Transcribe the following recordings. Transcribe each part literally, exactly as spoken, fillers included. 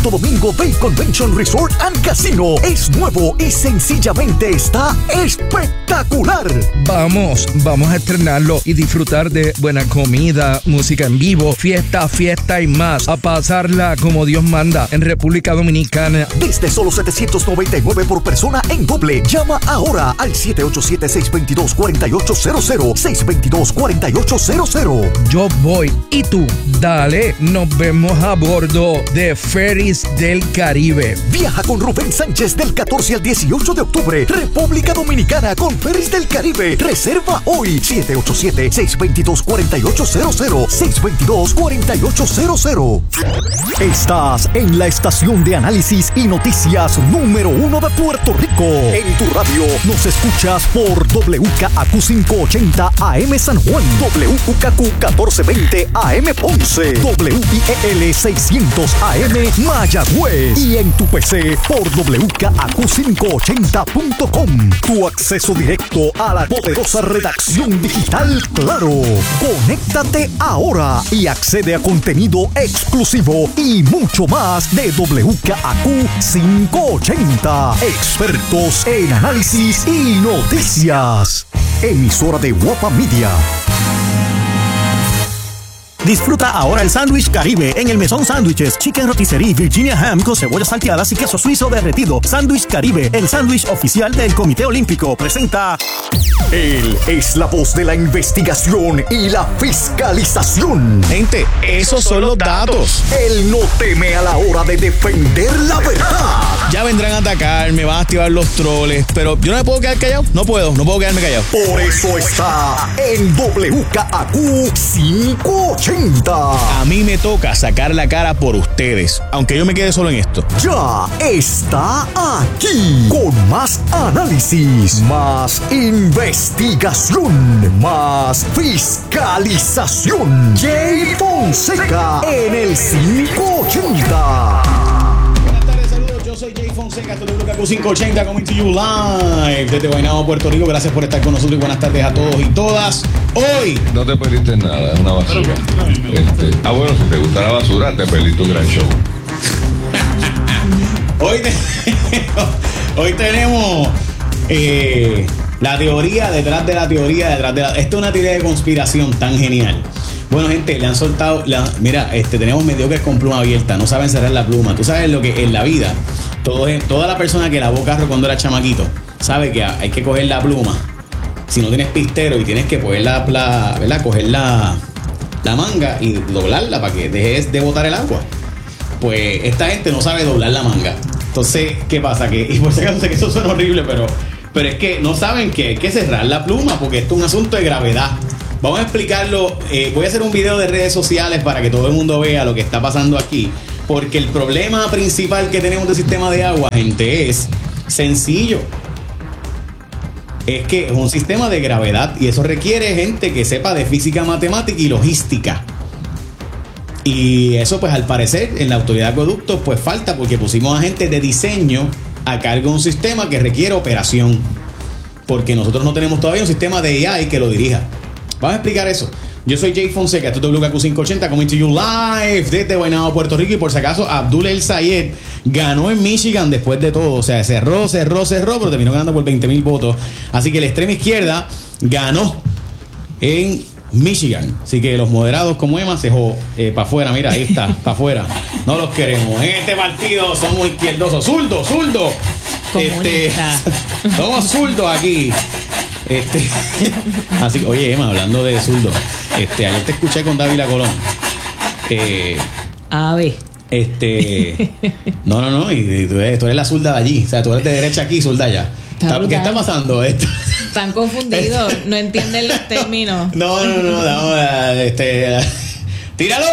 Santo Domingo Bay Convention Resort and Casino es nuevo y sencillamente está espectacular. Vamos, vamos a estrenarlo y disfrutar de buena comida, música en vivo, fiesta, fiesta y más. A pasarla como Dios manda en República Dominicana. Desde solo setecientos noventa y nueve por persona en doble. Llama ahora al siete ocho siete, seis dos dos, cuatro ocho cero cero, seis dos dos, cuatro ocho cero cero. Yo voy. ¿Y tú? Dale, nos vemos a bordo de Ferries del Caribe. Viaja con Rubén Sánchez del catorce al dieciocho de octubre. República Dominicana con Ferries del Caribe. Reserva hoy. siete ocho siete, seis dos dos, cuatro ocho cero cero, seis dos dos, cuatro ocho cero cero. Estás en la estación de análisis y noticias número uno de Puerto Rico. En tu radio nos escuchas por W K A Q quinientos ochenta A M San Juan, W K A Q catorce veinte A M Ponce, W I E L seiscientos A M Mayagüez y en tu P C por W K A Q quinientos ochenta punto com. Tu acceso directo a la poderosa redacción digital Claro. Conéctate ahora y accede a contenido exclusivo y mucho más de W K A Q quinientos ochenta. Expertos en análisis y noticias. Emisora de Guapa Media. Disfruta ahora el sándwich Caribe en el Mesón Sándwiches, Chicken Rotisserie, Virginia Ham con cebollas salteadas y queso suizo derretido. Sándwich Caribe, el sándwich oficial del Comité Olímpico, presenta. Él es la voz de la investigación y la fiscalización. Gente, esos son los datos. Él no teme a la hora de defender la verdad. Ya vendrán a atacar, me van a activar los troles, pero yo no me puedo quedar callado. No puedo, no puedo quedarme callado. Por eso está en W K A Q quinientos ochenta. A mí me toca sacar la cara por ustedes, aunque yo me quede solo en esto. Ya está aquí con más análisis, más investigación, más fiscalización. Jay Fonseca en el quinientos ochenta. Buenas tardes, saludos. Yo soy Jay Fonseca, esto es W K A Q quinientos ochenta, coming to you live desde Guaynabo, Puerto Rico. Gracias por estar con nosotros y buenas tardes a todos y todas. Hoy no te perdiste nada, es una basura. Este, ah, bueno, si te gusta la basura, te perdiste un gran show. Hoy, te, hoy tenemos eh, la teoría detrás de la teoría detrás de la. Esta es una teoría de conspiración tan genial. Bueno, gente, le han soltado. La, mira, este, tenemos mediocres con pluma abierta, no saben cerrar la pluma. Tú sabes lo que en la vida, todo, toda la persona que lavó carro cuando era chamaquito sabe que hay que coger la pluma. Si no tienes pistero y tienes que poner la, la ¿verdad? Coger la, la manga y doblarla para que dejes de botar el agua. Pues esta gente no sabe doblar la manga. Entonces, ¿qué pasa? Que, y por si acaso sé que eso suena horrible, pero, pero es que no saben que hay que cerrar la pluma porque esto es un asunto de gravedad. Vamos a explicarlo. Eh, voy a hacer un video de redes sociales para que todo el mundo vea lo que está pasando aquí. Porque el problema principal que tenemos del sistema de agua, gente, es sencillo. Es que es un sistema de gravedad y eso requiere gente que sepa de física, matemática y logística. Y eso, pues, al parecer, en la autoridad de acueductos, pues falta porque pusimos a gente de diseño a cargo de un sistema que requiere operación. Porque nosotros no tenemos todavía un sistema de A I que lo dirija. Vamos a explicar eso. Yo soy Jay Fonseca, esto es W K A Q quinientos ochenta, coming to you live desde Guaynabo, Puerto Rico. Y por si acaso, Abdul El Sayed ganó en Michigan después de todo. O sea, cerró, cerró, cerró, pero terminó ganando por veinte mil votos. Así que la extrema izquierda ganó en Michigan. Así que los moderados como Emma se jodó eh, para afuera. Mira, ahí está, para afuera. No los queremos. En este partido somos izquierdosos. Zurdo, zurdo. Este, somos zurdos aquí. Este, así que, oye, Emma, hablando de zurdo, este, ayer te escuché con Dávila Colón. Eh, A ver. Este, no, no, no, y, y tú, eres, tú eres la zurda de allí. O sea, tú eres de derecha aquí y zurda allá. Está, ¿qué está pasando? Esto. Están confundidos, no entienden los términos. No, no, no, no, no este, tíralo.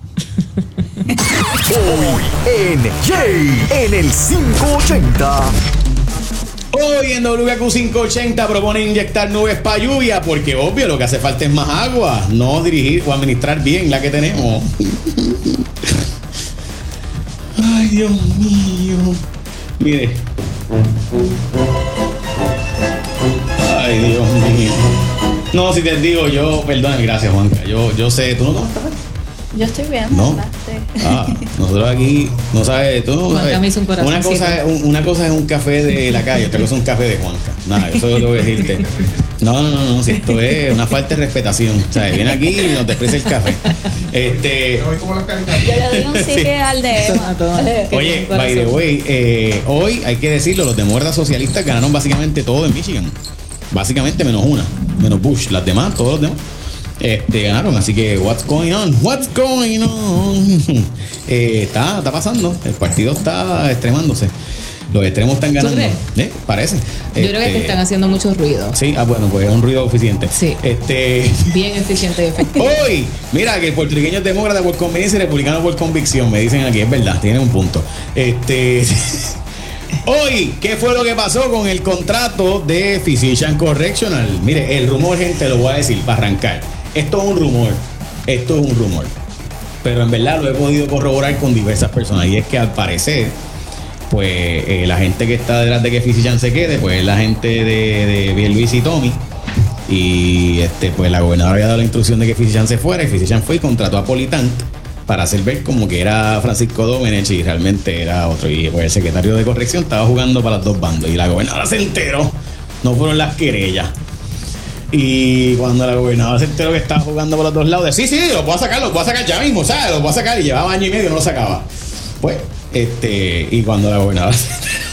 Hoy en Jay en el quinientos ochenta. Hoy en W K A Q quinientos ochenta propone inyectar nubes para lluvia porque obvio lo que hace falta es más agua, no dirigir o administrar bien la que tenemos. Ay, Dios mío. Mire. Ay, Dios mío. No, si te digo yo, perdón, gracias, Juanca. Yo, yo sé, ¿tú no tomas café? Yo estoy bien, ¿no? ¿verdad? Sí. Ah, nosotros aquí, no sabes, tú no Juanca sabes. me hizo un Una corazoncito. cosa, es, un- una cosa es un café de la calle, otra cosa es un café de Juanca. Nada, eso yo lo voy a decirte. No, no, no, no, si esto es una falta de respetación. O sea, viene aquí y nos desprecia el café. Este. Yo le doy un sí que al de Emma. Que Oye, tiene un by the corazón. way, eh, hoy hay que decirlo, los demócratas socialistas ganaron básicamente todo en Michigan. Básicamente menos una, menos Bush. Las demás, todos los demás, este, ganaron. Así que, what's going on? What's going on? Eh, está, está pasando. El partido está extremándose. Los extremos están ganando. crees? ¿Eh? Parece. Yo creo que te Este, están haciendo mucho ruido. Sí, ah, bueno, pues es un ruido eficiente. Sí. Este. Bien eficiente y efectivo. Hoy, mira que el puertorriqueño es demócrata por conveniencia y republicano por convicción, me dicen aquí, es verdad, tiene un punto. Este. Hoy, ¿qué fue lo que pasó con el contrato de Physician Correctional? Mire, el rumor, gente, lo voy a decir para arrancar. Esto es un rumor. Esto es un rumor. Pero en verdad lo he podido corroborar con diversas personas. Y es que al parecer, pues eh, la gente que está detrás de que Physician se quede, pues es la gente de, de Pierluisi y Tommy. Y este, pues la gobernadora había dado la instrucción de que Physician se fuera. Y Physician fue y contrató a Politant para hacer ver como que era Francisco Domenech y realmente era otro. Y pues el secretario de corrección estaba jugando para los dos bandos. Y la gobernadora se enteró. No fueron las querellas. Y cuando la gobernadora se enteró que estaba jugando por los dos lados, de sí, sí, los voy a sacar, los voy a sacar ya mismo, ¿sabes? Los voy a sacar. Y llevaba año y medio y no los sacaba. Pues, este, y cuando la gobernadora se enteró,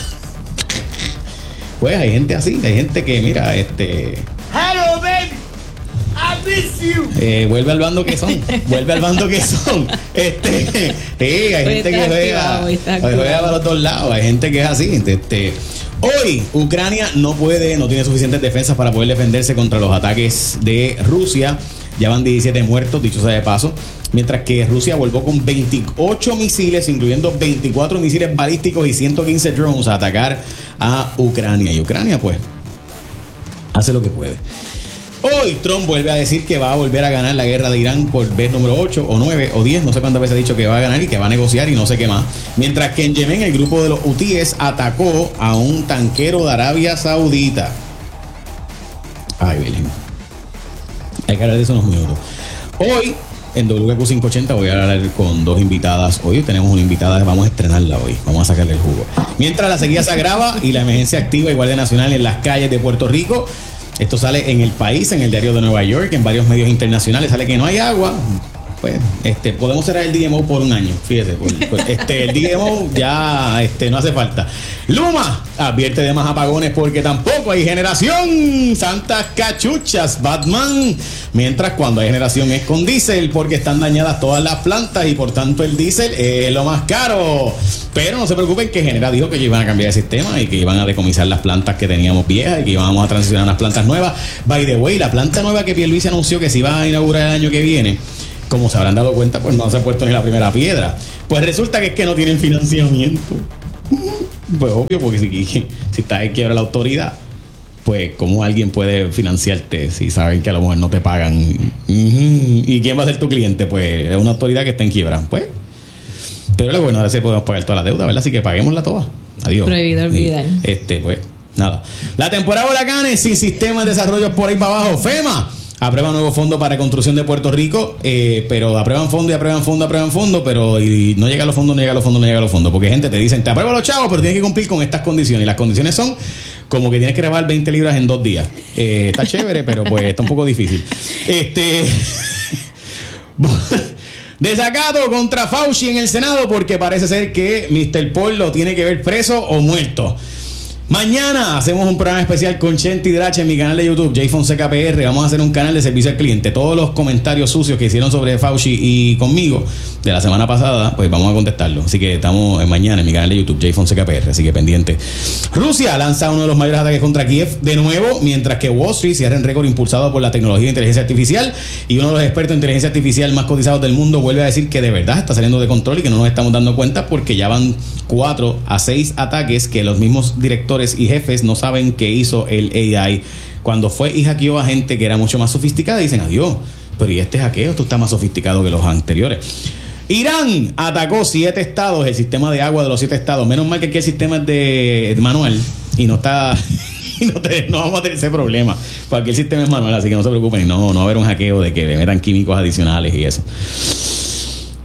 pues hay gente así, hay gente que, mira, este. Hello, baby. I miss you. Eh, vuelve al bando que son, vuelve al bando que son. Este, sí, hay Hoy gente que está juega, activado, hoy está juega activado. para los dos lados, hay gente que es así. Este, hoy Ucrania no puede, no tiene suficientes defensas para poder defenderse contra los ataques de Rusia. Ya van diecisiete muertos, dicho sea de paso. Mientras que Rusia volvió con veintiocho misiles, incluyendo veinticuatro misiles balísticos y ciento quince drones a atacar a Ucrania. Y Ucrania, pues, hace lo que puede. Hoy Trump vuelve a decir que va a volver a ganar la guerra de Irán por vez número ocho o nueve o diez, no sé cuántas veces ha dicho que va a ganar y que va a negociar y no sé qué más. Mientras que en Yemen el grupo de los hutíes atacó a un tanquero de Arabia Saudita. Ay, Belén. Hay que hablar de eso unos minutos. Hoy, en W Q quinientos ochenta, voy a hablar con dos invitadas. Hoy tenemos una invitada, vamos a estrenarla hoy. Vamos a sacarle el jugo. Mientras la sequía se agrava y la emergencia activa y Guardia Nacional en las calles de Puerto Rico. Esto sale en El País, en el diario de Nueva York, en varios medios internacionales. Sale que no hay agua. Pues, este, podemos cerrar el D M O por un año. Fíjese, por, por, este, el D M O ya este, no hace falta. Luma advierte de más apagones porque tampoco hay generación. Santas cachuchas, Batman. Mientras cuando hay generación es con diésel porque están dañadas todas las plantas y por tanto el diésel es lo más caro. Pero no se preocupen que Genera dijo que iban a cambiar el sistema y que iban a decomisar las plantas que teníamos viejas y que íbamos a transicionar a unas plantas nuevas. By the way, la planta nueva que Pierluisi anunció que se iba a inaugurar el año que viene, como se habrán dado cuenta, pues no se ha puesto ni la primera piedra. Pues resulta que es que no tienen financiamiento. Pues obvio, porque si, si está en quiebra la autoridad, pues cómo alguien puede financiarte si saben que a lo mejor no te pagan. ¿Y quién va a ser tu cliente? Pues es una autoridad que está en quiebra. Pues, pero lo bueno, ahora sí podemos pagar toda la deuda, ¿verdad? Así que paguémosla toda. Adiós. Prohibido olvidar. Y, este, pues, nada. La temporada de huracanes sin sistemas de desarrollo por ahí para abajo. FEMA aprueba nuevo fondo para construcción de Puerto Rico, eh, pero aprueban fondo y aprueban fondo, aprueban fondo, pero y no llega a los fondos, no llega a los fondos, no llega a los fondos. Porque gente te dicen, te apruebo los chavos, pero tienes que cumplir con estas condiciones. Y las condiciones son como que tienes que rebajar veinte libras en dos días. Eh, está chévere, pero pues está un poco difícil. Este... Desacato contra Fauci en el Senado porque parece ser que mister Paul lo tiene que ver preso o muerto. Mañana hacemos un programa especial con Chenti Drache en mi canal de YouTube, J Fonseca P R. Vamos a hacer un canal de servicio al cliente. Todos los comentarios sucios que hicieron sobre Fauci y conmigo de la semana pasada, pues vamos a contestarlo. Así que estamos mañana en mi canal de YouTube, J Fonseca P R. Así que pendiente. Rusia lanza uno de los mayores ataques contra Kiev de nuevo, mientras que Wall Street cierra en récord impulsado por la tecnología de inteligencia artificial. Y uno de los expertos en inteligencia artificial más cotizados del mundo vuelve a decir que de verdad está saliendo de control y que no nos estamos dando cuenta porque ya van cuatro a seis ataques que los mismos directores y jefes no saben que hizo el A I. Cuando fue y hackeó a gente que era mucho más sofisticada, dicen adiós, pero y este hackeo, esto está más sofisticado que los anteriores. Irán atacó siete estados, el sistema de agua de los siete estados. Menos mal que aquí el sistema es de manual y no está y no, te, no vamos a tener ese problema, porque aquí el sistema es manual, así que no se preocupen, no, no va a haber un hackeo de que le metan químicos adicionales y eso.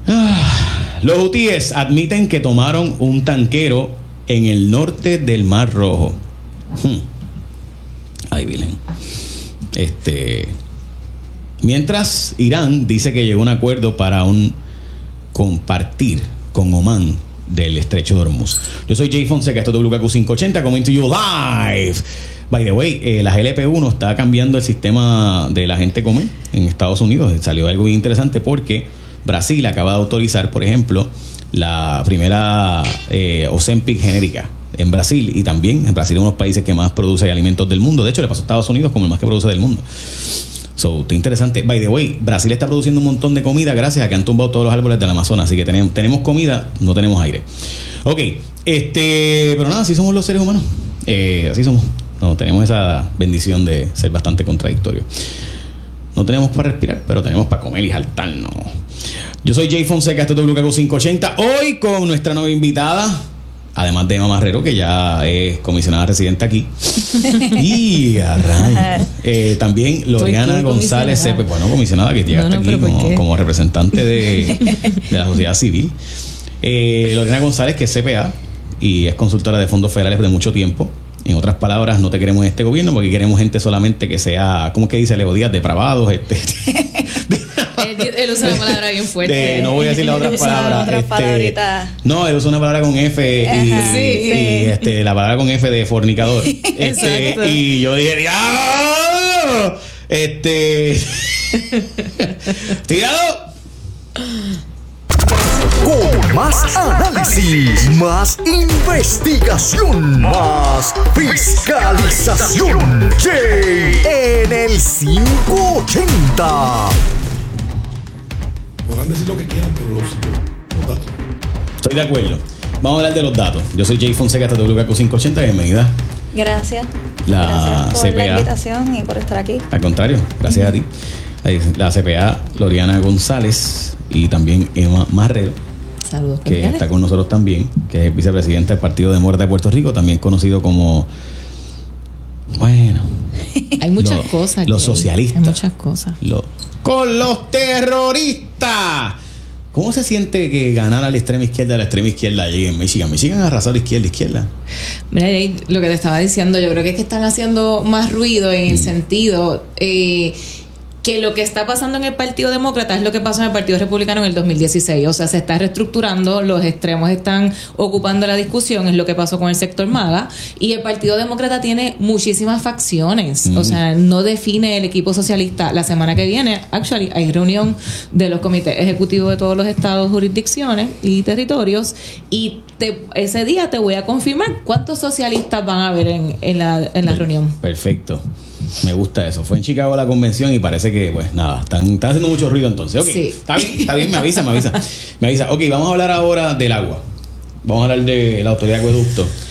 Ah, los hutíes admiten que tomaron un tanquero en el norte del Mar Rojo. Hmm. Ay, Vilén. Este. Mientras Irán dice que llegó a un acuerdo para un compartir con Omán del estrecho de Hormuz. Yo soy Jay Fonseca, esto es W K Q quinientos ochenta, coming to you live. By the way, eh, la G L P uno está cambiando el sistema de la gente comer en Estados Unidos. Salió algo bien interesante porque Brasil acaba de autorizar, por ejemplo, la primera eh, Ozempic genérica en Brasil, y también en Brasil es uno de los países que más produce alimentos del mundo. De hecho, le pasó a Estados Unidos como el más que produce del mundo. So, está interesante. By the way, Brasil está produciendo un montón de comida gracias a que han tumbado todos los árboles del Amazonas. Así que tenemos, tenemos comida, no tenemos aire. Ok, este, pero nada, así somos los seres humanos. Eh, así somos. No, tenemos esa bendición de ser bastante contradictorios. No tenemos para respirar, pero tenemos para comer y jaltarnos. Yo soy Jay Fonseca, esto es W K Q quinientos ochenta. Hoy con nuestra nueva invitada, además de Emma Marrero, que ya es comisionada residente aquí. Y a rayos. Eh, también Loriana González Cepe, bueno, comisionada que llega hasta no, no, aquí como, como representante de, de la sociedad civil. Eh, Loriana González, que es C P A y es consultora de fondos federales de mucho tiempo. En otras palabras, no te queremos en este gobierno porque queremos gente solamente que sea, ¿cómo es que dice Leo Díaz? Depravados. Este, él, él usa una palabra bien fuerte. De, no voy a decir las otras palabras. Este, no, él usa una palabra con F y, sí, y, sí. y este, la palabra con F de fornicador. Este, y yo dije, ¡diablo! Este. ¡Tirado! Con más análisis, más investigación, más fiscalización. Jay en el quinientos ochenta. Podrán decir lo que quieran, pero los, los datos. Estoy de acuerdo. Vamos a hablar de los datos. Yo soy Jay Fonseca, hasta W K Q quinientos ochenta. Bienvenida. Gracias. La gracias por C P A. la invitación y por estar aquí. Al contrario, gracias a ti. La C P A Loriana González y también Emma Marrero, saludos, que está con nosotros también, que es vicepresidenta del Partido Demócrata de Puerto Rico, también conocido como, bueno, hay muchas lo, cosas. Los socialistas. Hay muchas cosas. Lo, con los terroristas. ¿Cómo se siente que ganar a la extrema izquierda a la extrema izquierda allí en Michigan? Michigan arrasó a la izquierda, izquierda. Mira, lo que te estaba diciendo, yo creo que es que están haciendo más ruido en el mm. sentido eh, que lo que está pasando en el Partido Demócrata es lo que pasó en el Partido Republicano en el dos mil dieciséis. O sea, se está reestructurando, los extremos están ocupando la discusión, es lo que pasó con el sector MAGA, y el Partido Demócrata tiene muchísimas facciones. Mm. O sea, no define el equipo socialista. La semana que viene, actually, hay reunión de los comités ejecutivos de todos los estados, jurisdicciones y territorios, y te, ese día te voy a confirmar cuántos socialistas van a haber en, en, la, en la reunión. Perfecto. Me gusta eso. Fue en Chicago la convención y parece que, pues nada, están, están haciendo mucho ruido entonces. Ok, sí. Está bien, está bien, me avisa, me avisa. Me avisa. Ok, vamos a hablar ahora del agua. Vamos a hablar de la autoridad de acueducto.